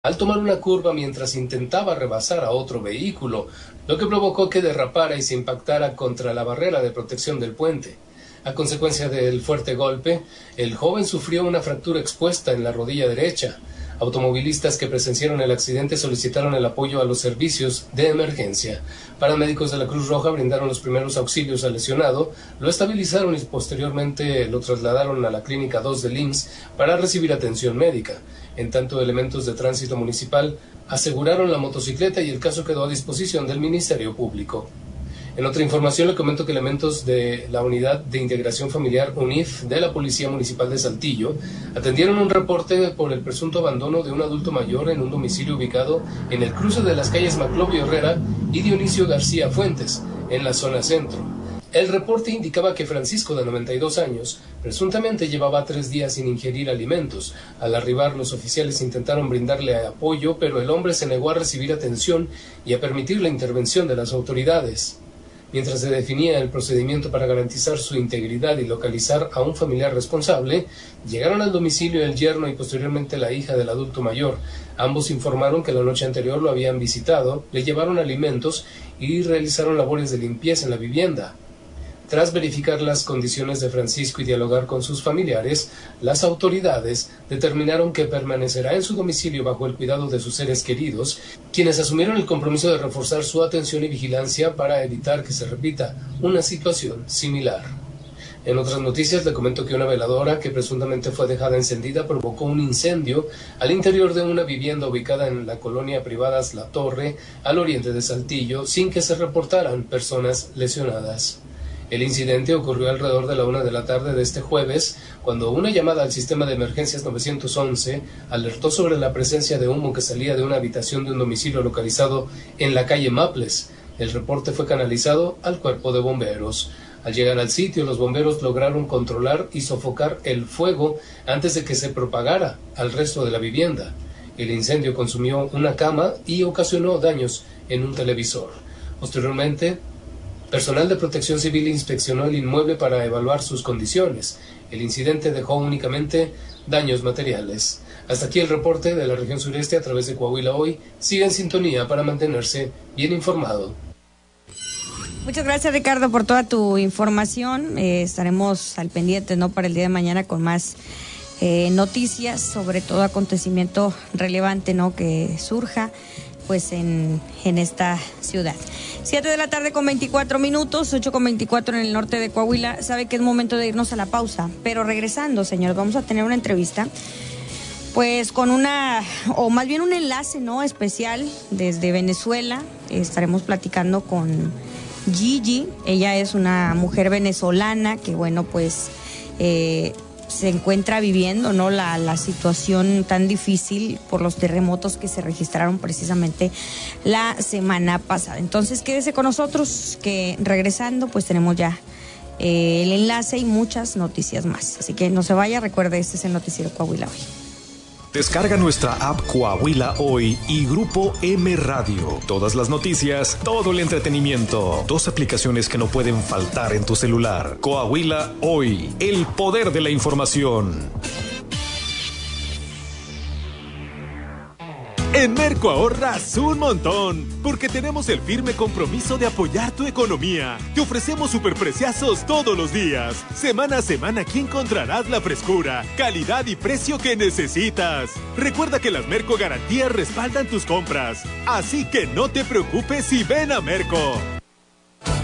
al tomar una curva mientras intentaba rebasar a otro vehículo, lo que provocó que derrapara y se impactara contra la barrera de protección del puente. A consecuencia del fuerte golpe, el joven sufrió una fractura expuesta en la rodilla derecha. Automovilistas que presenciaron el accidente solicitaron el apoyo a los servicios de emergencia. Paramédicos de la Cruz Roja brindaron los primeros auxilios al lesionado, lo estabilizaron y posteriormente lo trasladaron a la Clínica 2 del IMSS para recibir atención médica. En tanto, elementos de tránsito municipal aseguraron la motocicleta y el caso quedó a disposición del Ministerio Público. En otra información le comento que elementos de la Unidad de Integración Familiar UNIF de la Policía Municipal de Saltillo atendieron un reporte por el presunto abandono de un adulto mayor en un domicilio ubicado en el cruce de las calles Maclovio Herrera y Dionisio García Fuentes, en la zona centro. El reporte indicaba que Francisco, de 92 años, presuntamente llevaba 3 días sin ingerir alimentos. Al arribar, los oficiales intentaron brindarle apoyo, pero el hombre se negó a recibir atención y a permitir la intervención de las autoridades. Mientras se definía el procedimiento para garantizar su integridad y localizar a un familiar responsable, llegaron al domicilio el yerno y posteriormente la hija del adulto mayor. Ambos informaron que la noche anterior lo habían visitado, le llevaron alimentos y realizaron labores de limpieza en la vivienda. Tras verificar las condiciones de Francisco y dialogar con sus familiares, las autoridades determinaron que permanecerá en su domicilio bajo el cuidado de sus seres queridos, quienes asumieron el compromiso de reforzar su atención y vigilancia para evitar que se repita una situación similar. En otras noticias le comento que una veladora que presuntamente fue dejada encendida provocó un incendio al interior de una vivienda ubicada en la colonia Privadas La Torre, al oriente de Saltillo, sin que se reportaran personas lesionadas. El incidente ocurrió alrededor de la 1 de la tarde de este jueves, cuando una llamada al sistema de emergencias 911 alertó sobre la presencia de humo que salía de una habitación de un domicilio localizado en la calle Maples. El reporte fue canalizado al cuerpo de bomberos. Al llegar al sitio, los bomberos lograron controlar y sofocar el fuego antes de que se propagara al resto de la vivienda. El incendio consumió una cama y ocasionó daños en un televisor. Posteriormente, personal de Protección Civil inspeccionó el inmueble para evaluar sus condiciones. El incidente dejó únicamente daños materiales. Hasta aquí el reporte de la región sureste a través de Coahuila Hoy. Siga en sintonía para mantenerse bien informado. Muchas gracias, Ricardo, por toda tu información. Estaremos al pendiente, ¿no?, para el día de mañana con más noticias sobre todo acontecimiento relevante, ¿no?, que surja pues en esta ciudad. 7 de la tarde con 24 minutos, 8 con 24 en el norte de Coahuila. Sabe que es momento de irnos a la pausa, pero regresando, señores, vamos a tener una entrevista pues con un enlace, ¿no?, especial desde Venezuela. Estaremos platicando con Gigi. Ella es una mujer venezolana que, bueno, pues se encuentra viviendo, ¿no?, la situación tan difícil por los terremotos que se registraron precisamente la semana pasada. Entonces quédese con nosotros, que regresando pues tenemos ya el enlace y muchas noticias más. Así que no se vaya, recuerde, este es el noticiero Coahuila Hoy. Descarga nuestra app Coahuila Hoy y Grupo M Radio. Todas las noticias, todo el entretenimiento. 2 aplicaciones que no pueden faltar en tu celular. Coahuila Hoy, el poder de la información. En Merco ahorras un montón, porque tenemos el firme compromiso de apoyar tu economía. Te ofrecemos superpreciazos todos los días. Semana a semana aquí encontrarás la frescura, calidad y precio que necesitas. Recuerda que las Merco Garantías respaldan tus compras, así que no te preocupes y ven a Merco.